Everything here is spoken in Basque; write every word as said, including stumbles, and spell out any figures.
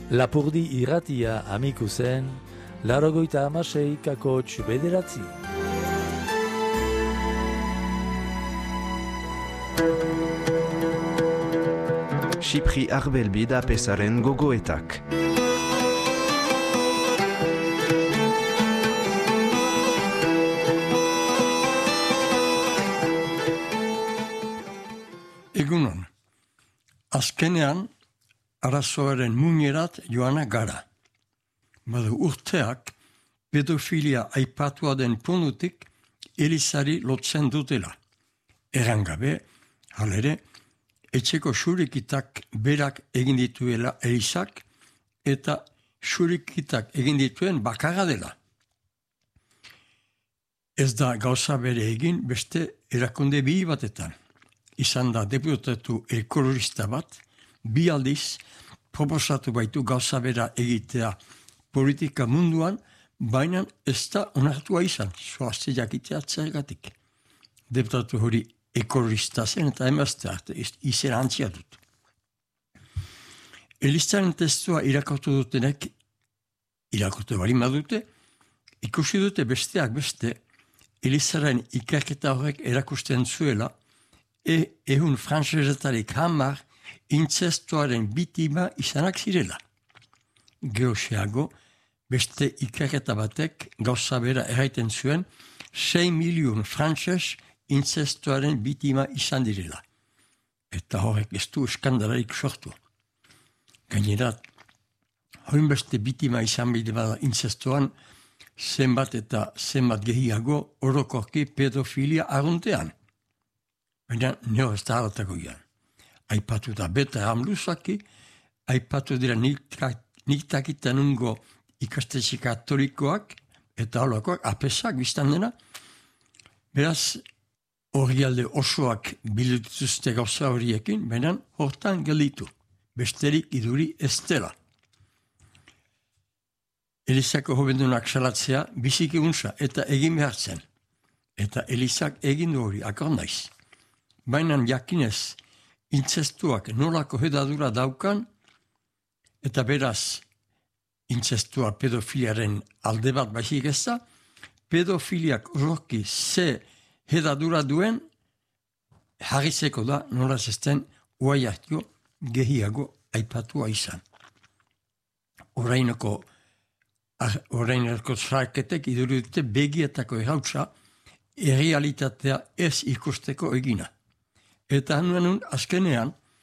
Lapurdi irratia amiku zen, laurogeita hamasei kakotx bederatzi. Xipri Arbelbida pesaren gogoetak. Egunon, azkenean arazoaren muinerat joana gara. Badu urteak pedofilia aipatua den punutik Elizari lotzen dutela. Errangabe, halere, etxeko xurikitak berak egin dituela Elizak eta xurikitak egin dituen bakarra dela. Ez da gauza bere egin beste erakunde bihi batetan. Izan da deputatu ekologista bat, bi aldiz proposatu baitu gauza bera egitea politika munduan, baina ez da onartua izan, zoazte jakitea zergatik. Deputatu hori ekologista zen eta emazte arte izan antzia dut. Elizaren testua irakurtu dutenek, irakurtu bali madute, ikusi dute besteak beste, Elizaren ikerketa horrek erakusten zuela, e ehun frantsesetarik hamar intzestuaren bitima izanak zirela. Geoxeago, beste ikerketa batek gauza bera erraiten zuen, sei milion frantses intzestuaren bitima izan direla. Eta horrek ez du eskandalarik sortu. Gainera, hoin beste bitima izan bide bada intzestuan, zenbat eta zenbat gehiago orokorki pedofilia arruntean. Baina nio ez da haratako gian. Aipatu da beta hamluzaki, aipatu dira niktakitan ungo ikastetxe katolikoak eta holakoak, apesak biztan dena. Beraz, orrialde osoak bilutuzte gauza horiekin, baina hortan gelditu. Besterik iduri ez dela. Elizako hobendunak salatzea biziki unsa eta egin behartzen. Eta Elizak egin du hori, akor naiz. Baina jakinez, intzestuak nolako hedadura daukan, eta beraz, intzestua pedofiliaren alde bat baizik ez da, pedofiliak roki ze hedadura duen, jarrizeko da nola zesten uaiatio gehiago aipatua izan. Orainoko, orainoko zarketek idurute begietako errautza, errealitatea ez ikusteko egina. Eta nuen azkenean,